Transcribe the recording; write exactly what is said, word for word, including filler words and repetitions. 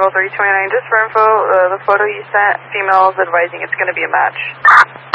Tango three twenty-nine, just for info, uh, the photo you sent, females advising it's going to be a match.